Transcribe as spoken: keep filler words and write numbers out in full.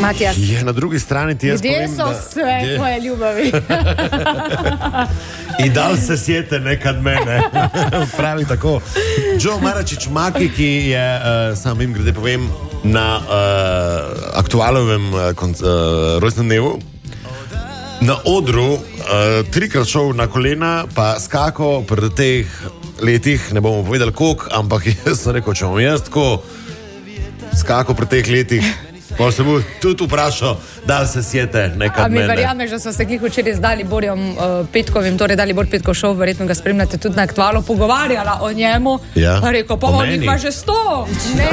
Matijas. Je na drugi strani ti jaz Ljudje povem, so da... sve tvoje ljubavi. I dal se sjete nekad mene. Pravi tako. Joe Maračić Maki, ki je, uh, sam im grede povem, na uh, aktualovem uh, konc, uh, rojstnem dnevu na odru uh, trikrat šel na kolena, pa skako pred teh letih, ne bomo povedali koliko, ampak jaz sem rekel, če bom jaz tako skako pred teh letih, pa se bo tudi vprašal, da se sjete nekad A mi mene. verjameš, da so se kih včeraj z Daliborjem uh, Petkovim, torej Dalibor Petkov šov, verjetno ga spremljate tudi na aktualu, pogovarjala o njemu, Ja. pa rekel, pa O on meni? jih ima že sto. Ne.